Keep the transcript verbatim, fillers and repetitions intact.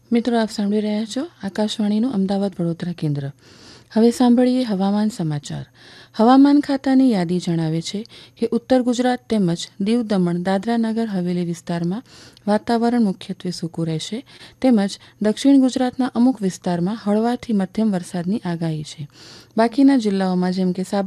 મિત્રો, આપ સાંભળી રહ્યા છો આકાશવાણીનું અમદાવાદ વડોદરા કેન્દ્ર. હવે સાંભળીએ હવામાન સમાચાર. હવામાન ખાતાની યાદી જણાવે છે કે ઉત્તર ગુજરાત તેમજ દીવ દમણ દાદરા નગર હવેલી વિસ્તારમાં વાતાવરણ મુખ્યત્વે સૂકું રહેશે તેમજ દક્ષિણ ગુજરાતના અમુક વિસ્તારમાં હળવાથી મધ્યમ વરસાદની આગાહી છે. બાકીના જિલ્લાઓમાં જેમ કે